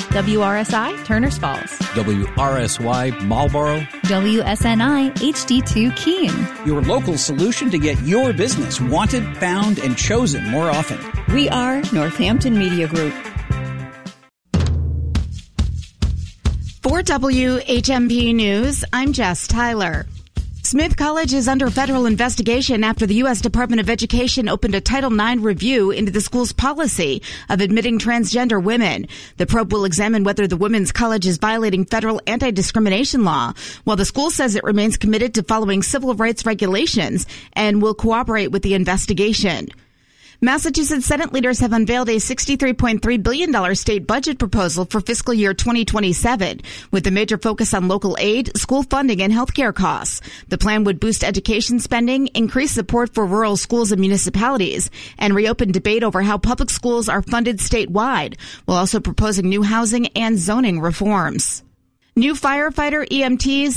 WRSI, Turners Falls. WRSY, Marlboro. WSNI, HD2, Keene. Your local solution to get your business wanted, found, and chosen more often. We are Northampton Media Group. For WHMP News, I'm Jess Tyler. Smith College is under federal investigation after the U.S. Department of Education opened a Title IX review into the school's policy of admitting transgender women. The probe will examine whether the women's college is violating federal anti-discrimination law, while the school says it remains committed to following civil rights regulations and will cooperate with the investigation. Massachusetts Senate leaders have unveiled a $63.3 billion state budget proposal for fiscal year 2027, with a major focus on local aid, school funding, and healthcare costs. The plan would boost education spending, increase support for rural schools and municipalities, and reopen debate over how public schools are funded statewide, while also proposing new housing and zoning reforms. New firefighter EMTs